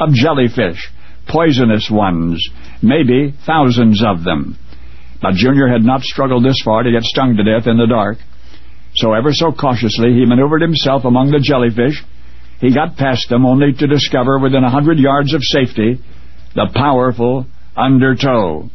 of jellyfish, poisonous ones, maybe thousands of them. But Junior had not struggled this far to get stung to death in the dark. So ever so cautiously he maneuvered himself among the jellyfish. He got past them only to discover within 100 yards of safety the powerful undertow.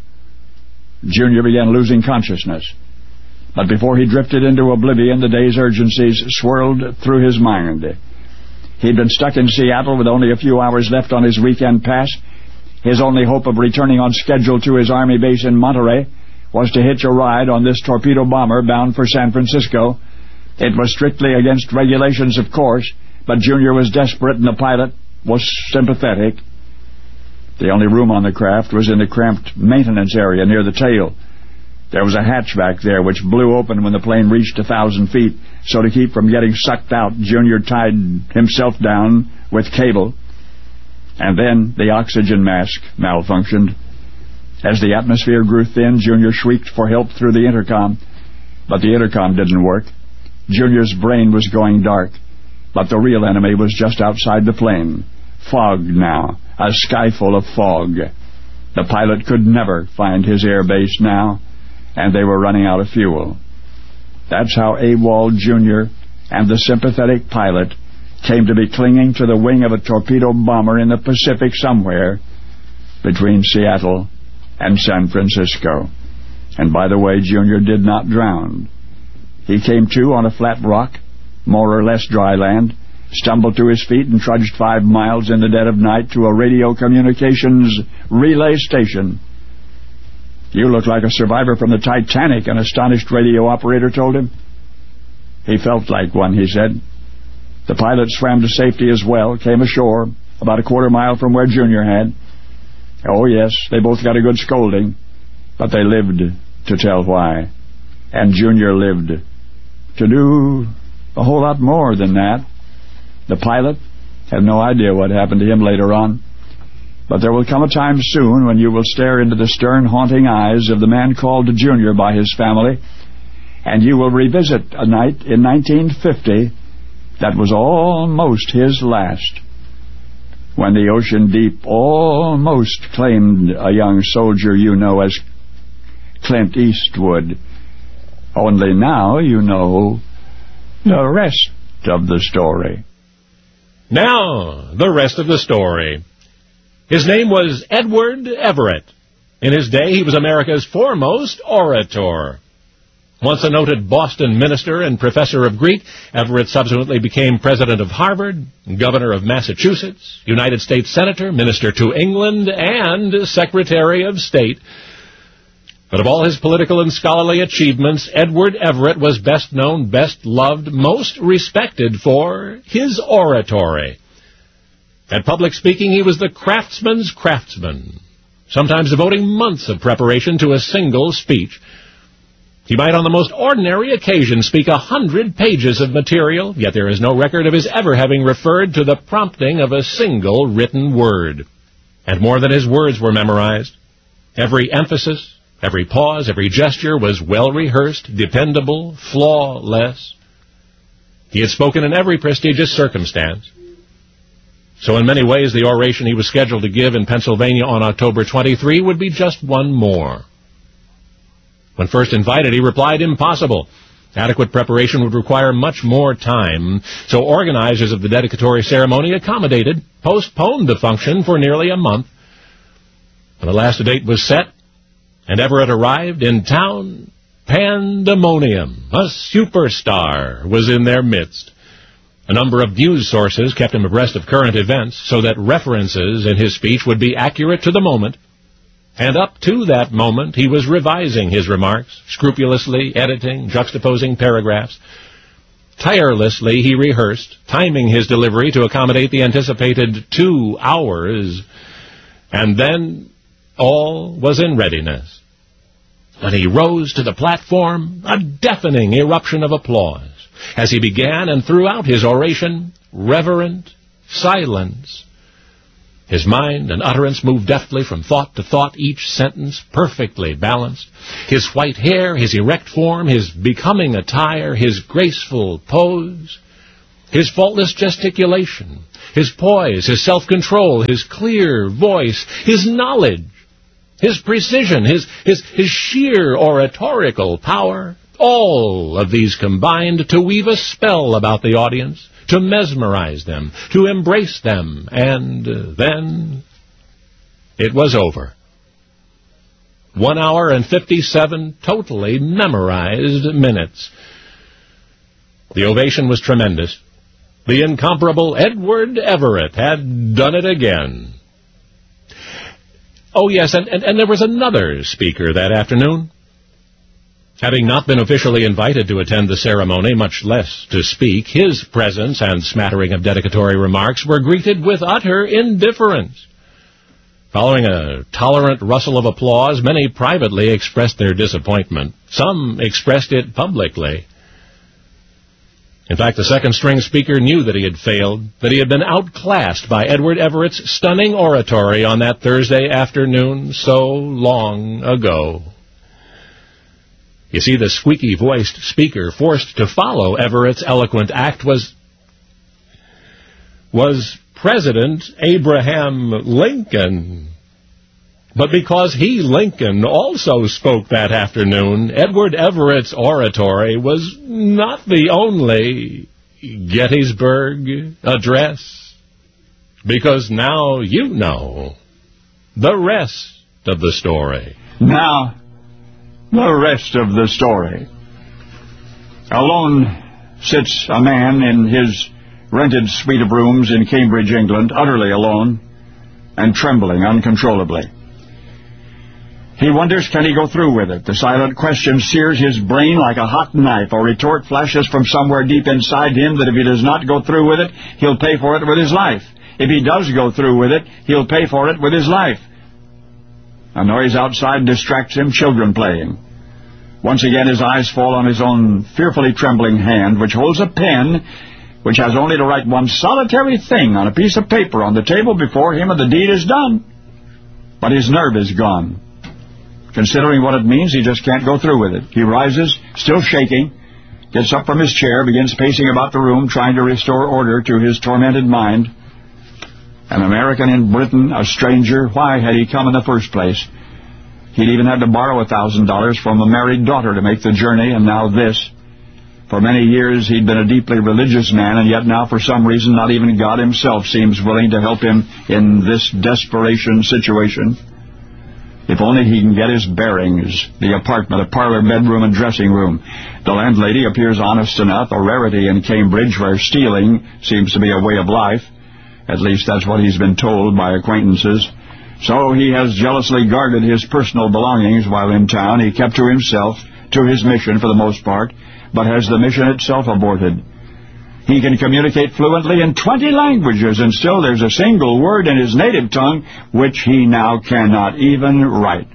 Junior began losing consciousness. But before he drifted into oblivion, the day's urgencies swirled through his mind. He'd been stuck in Seattle with only a few hours left on his weekend pass. His only hope of returning on schedule to his Army base in Monterey was to hitch a ride on this torpedo bomber bound for San Francisco. It was strictly against regulations, of course, but Junior was desperate and the pilot was sympathetic. The only room on the craft was in the cramped maintenance area near the tail. There was a hatch back there which blew open when the plane reached 1,000 feet, so to keep from getting sucked out, Junior tied himself down with cable. And then the oxygen mask malfunctioned. As the atmosphere grew thin, Junior shrieked for help through the intercom, but the intercom didn't work. Junior's brain was going dark, but the real enemy was just outside the plane. Fog now, a sky full of fog. The pilot could never find his air base now, and they were running out of fuel. That's how AWOL Jr. and the sympathetic pilot came to be clinging to the wing of a torpedo bomber in the Pacific somewhere between Seattle and San Francisco. And by the way, Junior did not drown. He came to on a flat rock, more or less dry land, stumbled to his feet and trudged 5 miles in the dead of night to a radio communications relay station. "You look like a survivor from the Titanic," an astonished radio operator told him. He felt like one, he said. The pilot swam to safety as well, came ashore about a quarter mile from where Junior had. Oh yes, they both got a good scolding, but they lived to tell why. And Junior lived to do a whole lot more than that. The pilot had no idea what happened to him later on. But there will come a time soon when you will stare into the stern, haunting eyes of the man called Junior by his family, and you will revisit a night in 1950 that was almost his last, when the ocean deep almost claimed a young soldier you know as Clint Eastwood. Only now you know the rest of the story. Now, the rest of the story. His name was Edward Everett. In his day, he was America's foremost orator. Once a noted Boston minister and professor of Greek, Everett subsequently became president of Harvard, governor of Massachusetts, United States senator, minister to England, and secretary of state. But of all his political and scholarly achievements, Edward Everett was best known, best loved, most respected for his oratory. At public speaking, he was the craftsman's craftsman, sometimes devoting months of preparation to a single speech. He might on the most ordinary occasion speak 100 pages of material, yet there is no record of his ever having referred to the prompting of a single written word. And more than his words were memorized. Every emphasis, every pause, every gesture was well-rehearsed, dependable, flawless. He had spoken in every prestigious circumstance. So in many ways, the oration he was scheduled to give in Pennsylvania on October 23 would be just one more. When first invited, he replied, impossible. Adequate preparation would require much more time, so organizers of the dedicatory ceremony postponed the function for nearly a month. When the last date was set, and Everett arrived in town, pandemonium. A superstar was in their midst. A number of news sources kept him abreast of current events so that references in his speech would be accurate to the moment. And up to that moment, he was revising his remarks, scrupulously editing, juxtaposing paragraphs. Tirelessly he rehearsed, timing his delivery to accommodate the anticipated 2 hours. And then all was in readiness. When he rose to the platform, a deafening eruption of applause. As he began and throughout his oration, reverent silence. His mind and utterance moved deftly from thought to thought, each sentence perfectly balanced. His white hair, his erect form, his becoming attire, his graceful pose. His faultless gesticulation, his poise, his self-control, his clear voice, his knowledge, his precision, his sheer oratorical power, all of these combined to weave a spell about the audience, to mesmerize them, to embrace them, and then it was over. 1 hour and 57 totally memorized minutes. The ovation was tremendous. The incomparable Edward Everett had done it again. Oh, yes, and there was another speaker that afternoon. Having not been officially invited to attend the ceremony, much less to speak, his presence and smattering of dedicatory remarks were greeted with utter indifference. Following a tolerant rustle of applause, many privately expressed their disappointment. Some expressed it publicly. In fact, the second-string speaker knew that he had failed, that he had been outclassed by Edward Everett's stunning oratory on that Thursday afternoon so long ago. You see, the squeaky-voiced speaker forced to follow Everett's eloquent act was President Abraham Lincoln. But because he, Lincoln, also spoke that afternoon, Edward Everett's oratory was not the only Gettysburg Address. Because now you know the rest of the story. Now, the rest of the story. Alone sits a man in his rented suite of rooms in Cambridge, England, utterly alone and trembling uncontrollably. He wonders, can he go through with it? The silent question sears his brain like a hot knife. A retort flashes from somewhere deep inside him that if he does not go through with it, he'll pay for it with his life. If he does go through with it, he'll pay for it with his life. A noise outside distracts him, children playing. Once again his eyes fall on his own fearfully trembling hand, which holds a pen, which has only to write one solitary thing on a piece of paper on the table before him, and the deed is done. But his nerve is gone. Considering what it means, he just can't go through with it. He rises, still shaking, gets up from his chair, begins pacing about the room, trying to restore order to his tormented mind. An American in Britain, a stranger, why had he come in the first place? He'd even had to borrow $1,000 from a married daughter to make the journey, and now this. For many years he'd been a deeply religious man, and yet now for some reason not even God himself seems willing to help him in this desperation situation. If only he can get his bearings. The apartment, a parlor, bedroom, and dressing room. The landlady appears honest enough, a rarity in Cambridge where stealing seems to be a way of life. At least that's what he's been told by acquaintances. So he has jealously guarded his personal belongings while in town. He kept to himself, to his mission for the most part, but has the mission itself aborted. He can communicate fluently in 20 languages, and still there's a single word in his native tongue which he now cannot even write.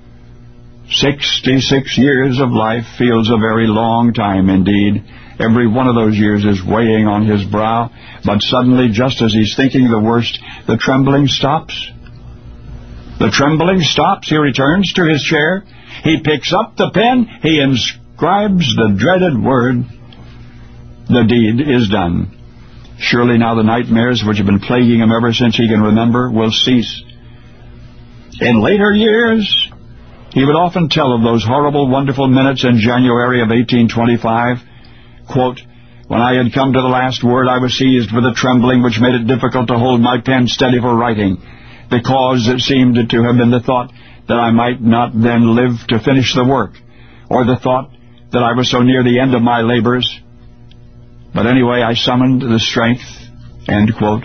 66 years of life feels a very long time indeed. Every one of those years is weighing on his brow, but suddenly, just as he's thinking the worst, the trembling stops. The trembling stops. He returns to his chair. He picks up the pen. He inscribes the dreaded word. The deed is done. Surely now the nightmares which have been plaguing him ever since he can remember will cease. In later years, he would often tell of those horrible, wonderful minutes in January of 1825. Quote, when I had come to the last word, I was seized with a trembling which made it difficult to hold my pen steady for writing. The cause, it seemed to have been the thought that I might not then live to finish the work, or the thought that I was so near the end of my labors. But anyway, I summoned the strength, end quote.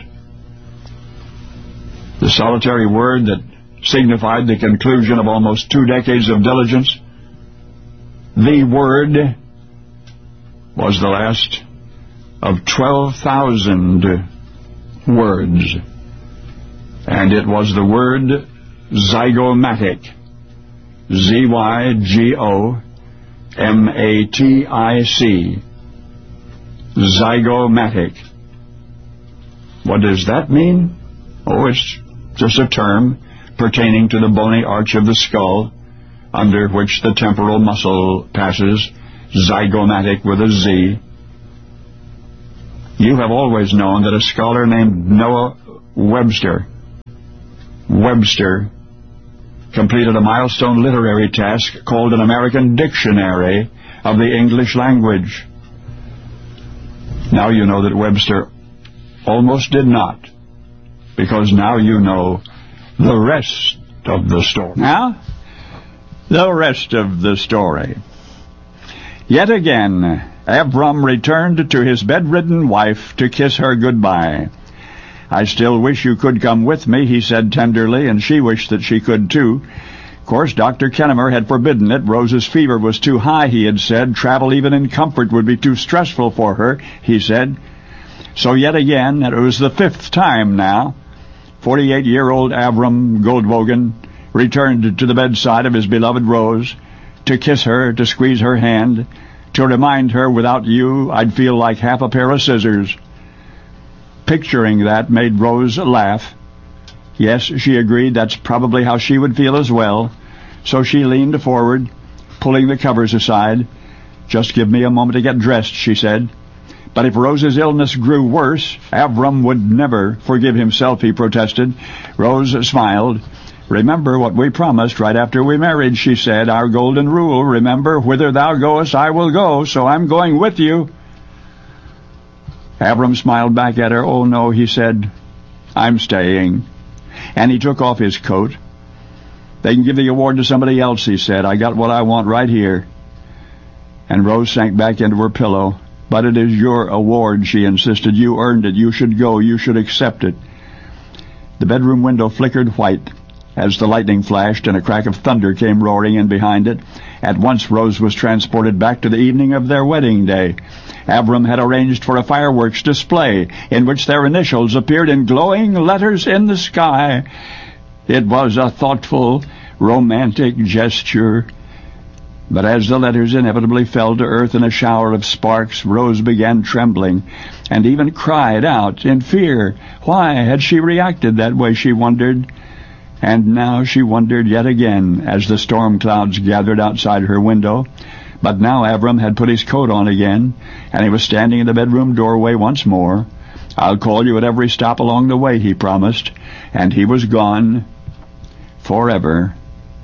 The solitary word that signified the conclusion of almost 2 decades of diligence. The word was the last of 12,000 words. And it was the word zygomatic. Z-Y-G-O-M-A-T-I-C. Zygomatic. What does that mean? Oh, it's just a term pertaining to the bony arch of the skull under which the temporal muscle passes. Zygomatic with a Z. You have always known that a scholar named Noah Webster completed a milestone literary task called an American Dictionary of the English Language. Now you know that Webster almost did not, because now you know the rest of the story. Now, the rest of the story. Yet again, Abram returned to his bedridden wife to kiss her goodbye. "I still wish you could come with me," he said tenderly, and she wished that she could too. Of course, Dr. Kennemer had forbidden it. Rose's fever was too high, he had said. Travel even in comfort would be too stressful for her, he said. So yet again, it was the 5th time now, 48-year-old Abram Goldbogen returned to the bedside of his beloved Rose, to kiss her, to squeeze her hand, to remind her, "Without you, I'd feel like half a pair of scissors." Picturing that made Rose laugh. Yes, she agreed that's probably how she would feel as well. So she leaned forward, pulling the covers aside. "Just give me a moment to get dressed," she said. But if Rose's illness grew worse, Abram would never forgive himself, he protested. Rose smiled. "Remember what we promised right after we married," she said. "Our golden rule, remember, whither thou goest, I will go, so I'm going with you." Abram smiled back at her. "Oh, no," he said. "I'm staying." And he took off his coat. "They can give the award to somebody else," he said. "I got what I want right here." And Rose sank back into her pillow. "But it is your award," she insisted. "You earned it. You should go. You should accept it." The bedroom window flickered white as the lightning flashed and a crack of thunder came roaring in behind it. At once Rose was transported back to the evening of their wedding day. Abram had arranged for a fireworks display in which their initials appeared in glowing letters in the sky. It was a thoughtful, romantic gesture. But as the letters inevitably fell to earth in a shower of sparks, Rose began trembling and even cried out in fear. Why had she reacted that way, she wondered. And now she wondered yet again as the storm clouds gathered outside her window. But now Abram had put his coat on again, and he was standing in the bedroom doorway once more. "I'll call you at every stop along the way," he promised. And he was gone forever.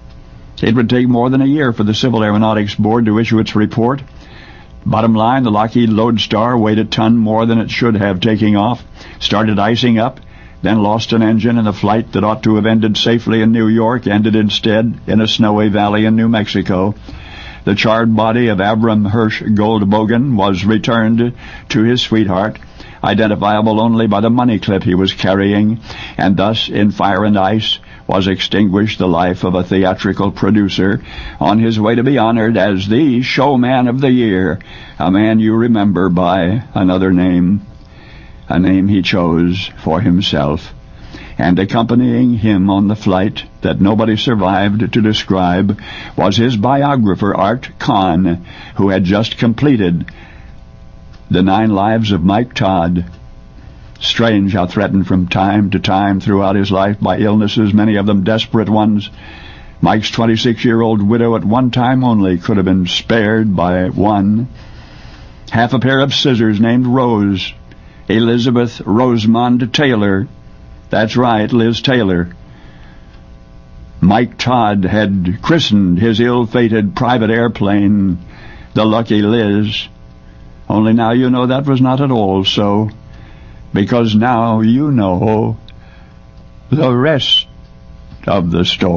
It would take more than a year for the Civil Aeronautics Board to issue its report. Bottom line, the Lockheed Lodestar weighed a ton more than it should have taking off, started icing up, then lost an engine, and the flight that ought to have ended safely in New York ended instead in a snowy valley in New Mexico. The charred body of Abram Hirsch Goldbogen was returned to his sweetheart, identifiable only by the money clip he was carrying, and thus, in fire and ice, was extinguished the life of a theatrical producer on his way to be honored as the showman of the year, a man you remember by another name, a name he chose for himself. And accompanying him on the flight that nobody survived to describe was his biographer, Art Kahn, who had just completed The 9 Lives of Mike Todd. Strange how threatened from time to time throughout his life by illnesses, many of them desperate ones, Mike's 26-year-old widow at one time only could have been spared by one. Half a pair of scissors named Rose, Elizabeth Rosamond Taylor. That's right, Liz Taylor. Mike Todd had christened his ill-fated private airplane the Lucky Liz. Only now you know that was not at all so, because now you know the rest of the story.